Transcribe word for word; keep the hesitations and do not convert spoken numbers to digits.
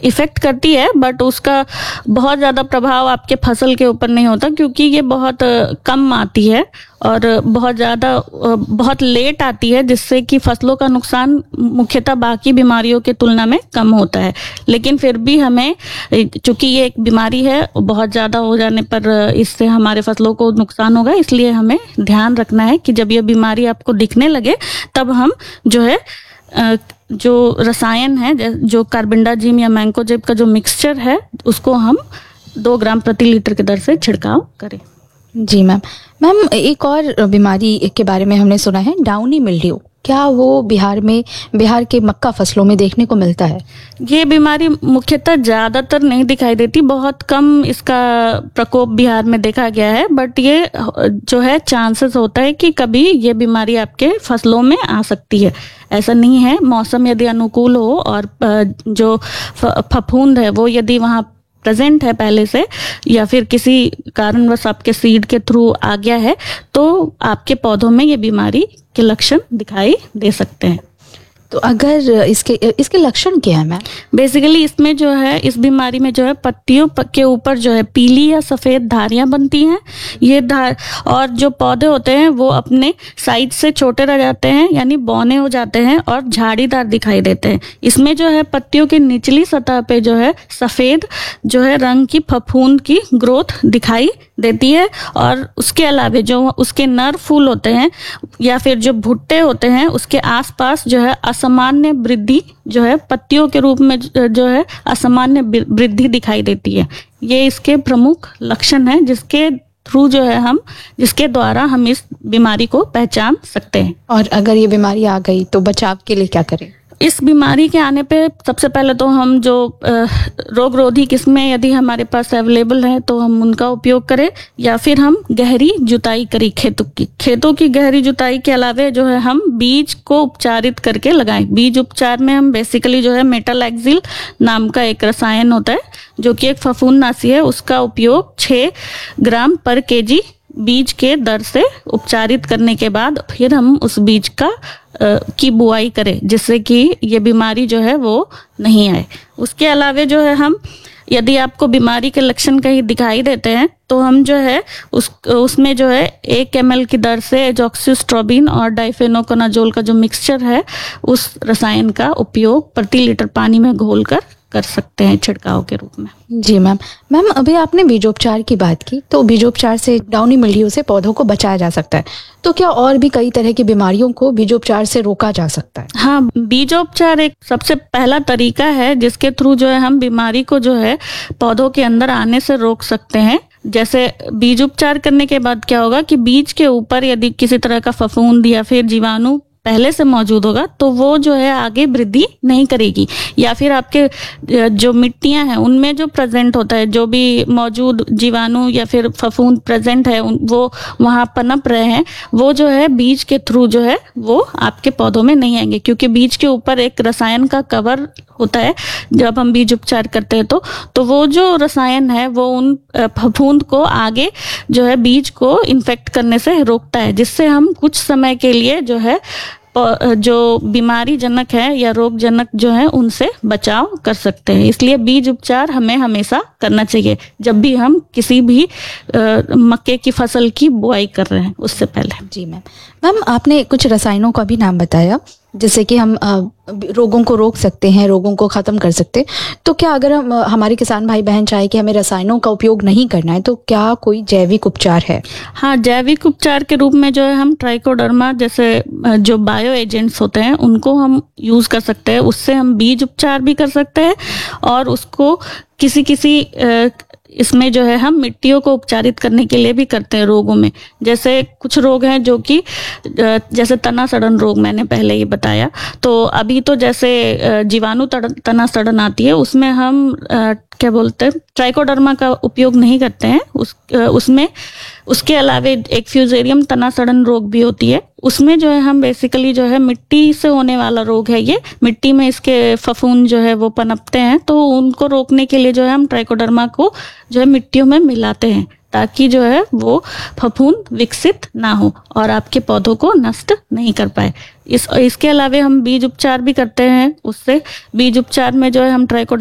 Effect करती है, but उसका बहुत ज़्यादा प्रभाव आपके फसल के ऊपर नहीं होता, क्योंकि ये बहुत अ, कम आती है और बहुत ज़्यादा अ, बहुत लेट आती है, जिससे कि फसलों का नुकसान मुख्यतः बाकी बीमारियों के तुलना में कम होता है। लेकिन फिर भी हमें, चूंकि ये एक बीमारी है, बहुत ज़्यादा हो जाने पर अ, इससे हमारे फसलों को नुकसान होगा, इसलिए हमें ध्यान रखना है कि जब ये बीमारी आपको दिखने लगे तब हम जो है अ, जो रसायन है, जो कार्बेंडाजिम या मैंकोजेब का जो मिक्सचर है, उसको हम दो ग्राम प्रति लीटर की दर से छिड़काव करें। जी मैम। मैम, एक और बीमारी के बारे में हमने सुना है, डाउनी मिल्ड्यू। क्या वो बिहार में बिहार के मक्का फसलों में देखने को मिलता है? ये बीमारी मुख्यतः ज़्यादातर नहीं दिखाई देती, बहुत कम इसका प्रकोप बिहार में देखा गया है, बट ये जो है चांसेस होता है कि कभी ये बीमारी आपके फसलों में आ सकती है। ऐसा नहीं है, मौसम यदि अनुकूल हो और जो फफूंद है वो यदि वहाँ प्रेजेंट है पहले से, या फिर किसी कारणवश आपके सीड के थ्रू आ गया है, तो आपके पौधों में ये बीमारी के लक्षण दिखाई दे सकते हैं। तो अगर इसके इसके लक्षण क्या है मैम? बेसिकली इसमें जो है, इस बीमारी में जो है पत्तियों के ऊपर जो है पीली या सफ़ेद धारियां बनती हैं। ये धार और जो पौधे होते हैं वो अपने साइज से छोटे रह जाते हैं, यानी बौने हो जाते हैं और झाड़ीदार दिखाई देते हैं। इसमें जो है पत्तियों की निचली सतह पे जो है सफ़ेद जो है रंग की फफूंद की ग्रोथ दिखाई देती है, और उसके अलावा जो उसके नर फूल होते हैं या फिर जो भुट्टे होते हैं, उसके आसपास जो है असामान्य वृद्धि जो है पत्तियों के रूप में जो है असामान्य वृद्धि दिखाई देती है। ये इसके प्रमुख लक्षण हैं, जिसके थ्रू जो है हम जिसके द्वारा हम इस बीमारी को पहचान सकते हैं। और अगर ये बीमारी आ गई तो बचाव के लिए क्या करें? इस बीमारी के आने पे सबसे पहले तो हम जो रोग रोधी किस्में यदि हमारे पास अवेलेबल है तो हम उनका उपयोग करें, या फिर हम गहरी जुताई करें खेतों की खेतों की गहरी जुताई के अलावा जो है हम बीज को उपचारित करके लगाएं। बीज उपचार में हम बेसिकली जो है मेटालैक्सिल नाम का एक रसायन होता है, जो कि एक फफूंदनाशी है, उसका उपयोग छः ग्राम पर केजी बीज के दर से उपचारित करने के बाद फिर हम उस बीज का आ, की बुआई करें, जिससे कि ये बीमारी जो है वो नहीं आए। उसके अलावा जो है हम, यदि आपको बीमारी के लक्षण कहीं दिखाई देते हैं तो हम जो है उस उसमें जो है एक एम एल की दर से एजॉक्सिस्ट्रोबिन और डाइफेनोकोनाजोल का जो मिक्सचर है, उस रसायन का उपयोग प्रति लीटर पानी में घोलकर कर सकते हैं छिड़काव के रूप में। जी मैम। मैम, अभी आपने बीजोपचार की बात की, तो बीजोपचार से डाउनी मिल्ड्यू से पौधों को बचाया जा सकता है, तो क्या और भी कई तरह की बीमारियों को बीजोपचार से रोका जा सकता है? हाँ, बीजोपचार एक सबसे पहला तरीका है जिसके थ्रू जो है हम बीमारी को जो है पौधों के अंदर आने से रोक सकते हैं। जैसे बीज उपचार करने के बाद क्या होगा कि बीज के ऊपर यदि किसी तरह का फफूंद या फिर जीवाणु पहले से मौजूद होगा तो वो जो है आगे वृद्धि नहीं करेगी, या फिर आपके जो मिट्टियां हैं उनमें जो प्रेजेंट होता है, जो भी मौजूद जीवाणु या फिर फफूंद प्रेजेंट है वो वहां पनप रहे हैं, वो जो है बीज के थ्रू जो है वो आपके पौधों में नहीं आएंगे, क्योंकि बीज के ऊपर एक रसायन का कवर होता है। जब हम बीज उपचार करते हैं तो तो वो जो रसायन है वो उन फफूंद को आगे जो है बीज को इन्फेक्ट करने से रोकता है, जिससे हम कुछ समय के लिए जो है जो बीमारी जनक है या रोग जनक जो है उनसे बचाव कर सकते हैं। इसलिए बीज उपचार हमें हमेशा करना चाहिए जब भी हम किसी भी आ, मक्के की फसल की बुआई कर रहे हैं उससे पहले। जी मैम। मैम, आपने कुछ रसायनों का भी नाम बताया जिससे कि हम आ, रोगों को रोक सकते हैं, रोगों को खत्म कर सकते हैं। तो क्या अगर हम हमारे किसान भाई बहन चाहे कि हमें रसायनों का उपयोग नहीं करना है तो क्या कोई जैविक उपचार है? हाँ, जैविक उपचार के रूप में जो है हम ट्राइकोडर्मा जैसे जो बायो एजेंट्स होते हैं उनको हम यूज कर सकते हैं। उससे हम बीज उपचार भी कर सकते हैं और उसको किसी किसी आ, इसमें जो है हम मिट्टियों को उपचारित करने के लिए भी करते हैं रोगों में। जैसे कुछ रोग हैं जो कि जैसे तना सड़न रोग मैंने पहले ही बताया, तो अभी तो जैसे जीवाणु तना सड़न आती है उसमें हम क्या बोलते हैं ट्राइकोडर्मा का उपयोग नहीं करते हैं। उस उसमें उसके अलावा एक फ्यूजेरियम तना सड़न रोग भी होती है, उसमें जो है हम बेसिकली जो है मिट्टी से होने वाला रोग है, ये मिट्टी में इसके फफूंद जो है वो पनपते हैं, तो उनको रोकने के लिए जो है हम ट्राइकोडर्मा को जो है मिट्टियों में मिलाते हैं ताकि जो है वो फफूंद विकसित ना हो और आपके पौधों को नष्ट नहीं कर पाए। इस इसके अलावा हम बीज उपचार भी करते हैं। उससे बीज उपचार में जो है हम ट्राइको